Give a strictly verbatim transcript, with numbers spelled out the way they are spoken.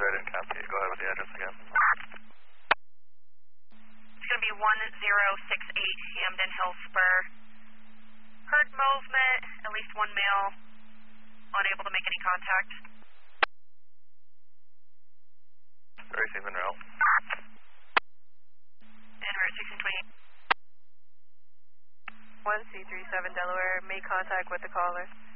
didn't copy. Go ahead with the address again. It's going to be one zero six eight Hamden Hill Spur. Heard movement, at least one male, unable to make any contact. Racing's en route. And we're at sixteen twenty. one C three seven Delaware, make contact with the caller.